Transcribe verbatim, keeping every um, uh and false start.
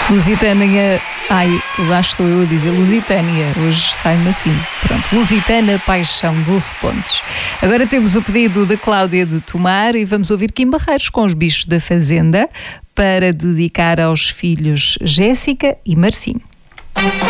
Lusitânia, ai, lá estou eu a dizer Lusitânia, hoje sai-me assim. Pronto, Lusitana, Paixão, doze pontos. Agora temos o pedido da Cláudia de Tomar e vamos ouvir Kim Barreiros com Os Bichos da Fazenda para dedicar aos filhos Jéssica e Marcinho.